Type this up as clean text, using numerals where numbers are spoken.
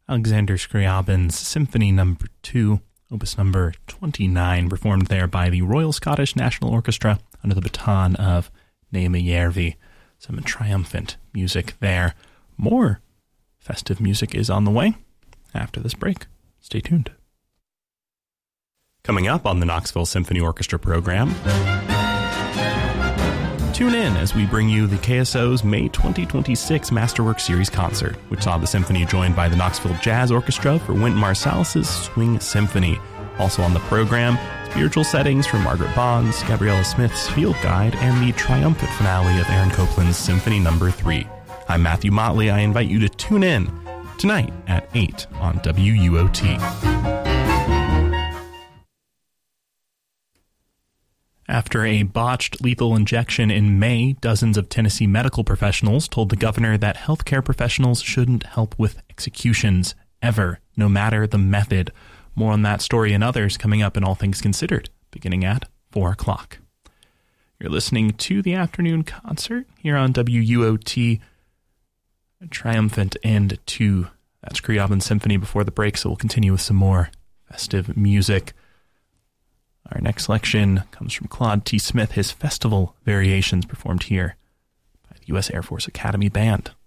Alexander Scriabin's Symphony No. 2, Opus No. 29, performed there by the Royal Scottish National Orchestra under the baton of Naima Järvi. Some triumphant music there. More festive music is on the way after this break. Stay tuned. Coming up on the Knoxville Symphony Orchestra program, tune in as we bring you the KSO's May 2026 Masterwork Series concert, which saw the symphony joined by the Knoxville Jazz Orchestra for Wynton Marsalis' Swing Symphony. Also on the program, spiritual settings from Margaret Bond's Gabriella Smith's Field Guide and the triumphant finale of Aaron Copland's Symphony No. 3. I'm Matthew Motley. I invite you to tune in tonight at 8 on WUOT. After a botched lethal injection in May, dozens of Tennessee medical professionals told the governor that healthcare professionals shouldn't help with executions ever, no matter the method. More on that story and others coming up in All Things Considered, beginning at 4 o'clock. You're listening to the afternoon concert here on WUOT. A triumphant end to that Scriabin Symphony before the break, so we'll continue with some more festive music. Our next selection comes from Claude T. Smith, his Festival Variations performed here by the U.S. Air Force Academy Band.